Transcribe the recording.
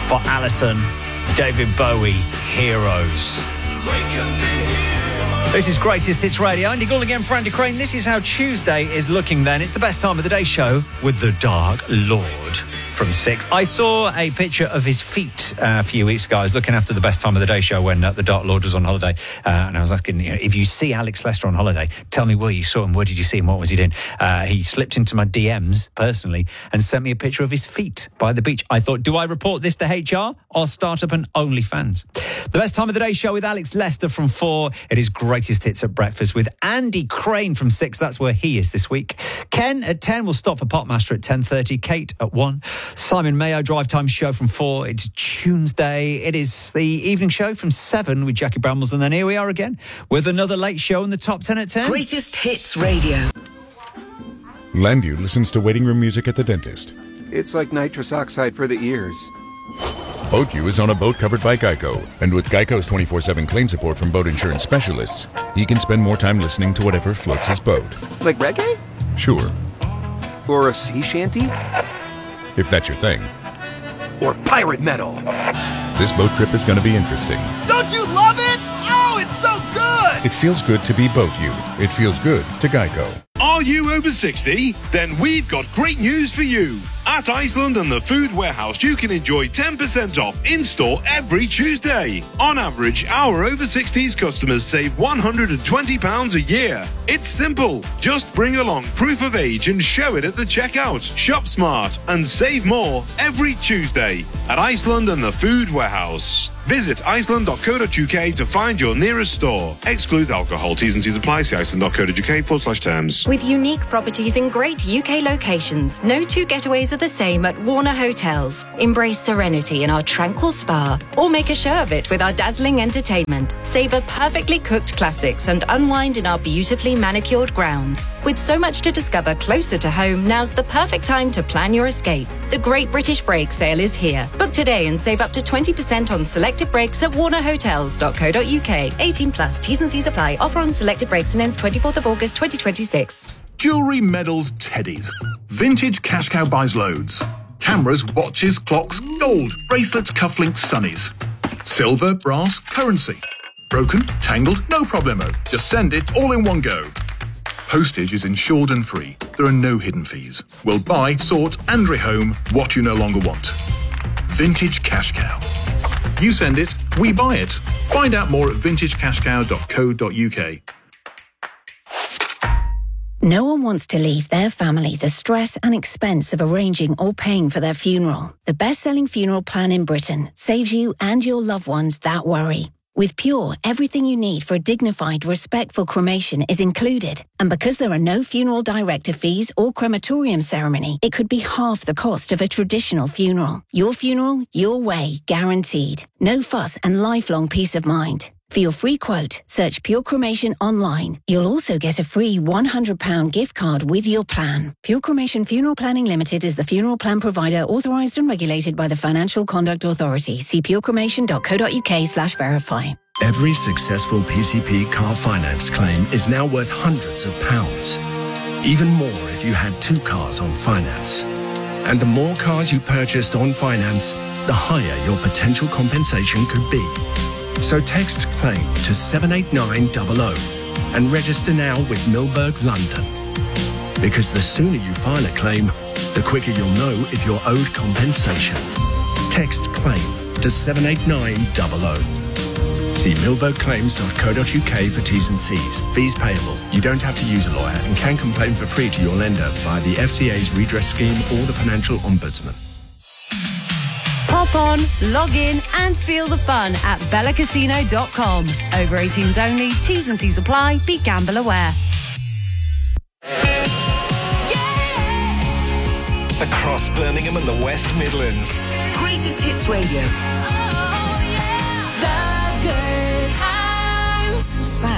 for Alison, David Bowie, Heroes. This is Greatest Hits Radio. Andy Gould again for Andy Crane. This is how Tuesday is looking then. It's the best time of the day show with the Dark Lord from 6. I saw a picture of his feet a few weeks ago. I was looking after the best time of the day show when the Dark Lord was on holiday. And I was asking, if you see Alex Lester on holiday, tell me where you saw him. Where did you see him? What was he doing? He slipped into my DMs personally and sent me a picture of his feet by the beach. I thought, do I report this to HR or start up an OnlyFans? The best time of the day show with Alex Lester from 4. It is Greatest Hits at Breakfast with Andy Crane from 6. That's where he is this week. Ken at 10 will stop for Popmaster at 10:30. Kate at 1. Simon Mayo, Drive Time Show from 4. It's Tuesday. It is the evening show from 7 with Jackie Brambles. And then here we are again with another late show in the top 10 at 10. Greatest Hits Radio. Landu listens to waiting room music at the dentist. It's like nitrous oxide for the ears. BoatU is on a boat covered by Geico. And with Geico's 24/7 claim support from boat insurance specialists, he can spend more time listening to whatever floats his boat. Like reggae? Sure. Or a sea shanty? If that's your thing. Or pirate metal? This boat trip is going to be interesting. Don't you love it? Oh, it's so good! It feels good to be BoatU. It feels good to Geico. Are you over 60? Then we've got great news for you. At Iceland and the Food Warehouse, you can enjoy 10% off in-store every Tuesday. On average, our over 60s customers save £120 a year. It's simple. Just bring along proof of age and show it at the checkout. Shop smart and save more every Tuesday at Iceland and the Food Warehouse. Visit iceland.co.uk to find your nearest store. Exclude alcohol. T's and C's apply. See iceland.co.uk/terms. With unique properties in great UK locations, no two getaways are the same at Warner Hotels. Embrace serenity in our tranquil spa, or make a show of it with our dazzling entertainment. Savor perfectly cooked classics and unwind in our beautifully manicured grounds. With so much to discover closer to home, now's the perfect time to plan your escape. The Great British Break Sale is here. Book today and save up to 20% on selected breaks at warnerhotels.co.uk. 18 plus. T's and C's apply. Offer on selected breaks and ends 24th of August 2026. Jewellery, medals, teddies. Vintage Cash Cow buys loads. Cameras, watches, clocks, gold, bracelets, cufflinks, sunnies. Silver, brass, currency. Broken, tangled, no problemo. Just send it all in one go. Postage is insured and free. There are no hidden fees. We'll buy, sort and rehome what you no longer want. Vintage Cash Cow. You send it, we buy it. Find out more at vintagecashcow.co.uk. No one wants to leave their family the stress and expense of arranging or paying for their funeral. The best-selling funeral plan in Britain saves you and your loved ones that worry. With Pure, everything you need for a dignified, respectful cremation is included. And because there are no funeral director fees or crematorium ceremony, it could be half the cost of a traditional funeral. Your funeral, your way, guaranteed. No fuss and lifelong peace of mind. For your free quote, search Pure Cremation online. You'll also get a free £100 gift card with your plan. Pure Cremation Funeral Planning Limited is the funeral plan provider authorised and regulated by the Financial Conduct Authority. See purecremation.co.uk/verify. Every successful PCP car finance claim is now worth hundreds of pounds. Even more if you had 2 cars on finance. And the more cars you purchased on finance, the higher your potential compensation could be. So text CLAIM to 78900 and register now with Milberg London. Because the sooner you file a claim, the quicker you'll know if you're owed compensation. Text CLAIM to 78900. See milbergclaims.co.uk for T's and C's. Fees payable. You don't have to use a lawyer and can complain for free to your lender via the FCA's redress scheme or the Financial Ombudsman. Hop on, log in and feel the fun at bellacasino.com. Over 18s only, T's and C's apply, be gamble aware. Across Birmingham and the West Midlands. Greatest Hits Radio.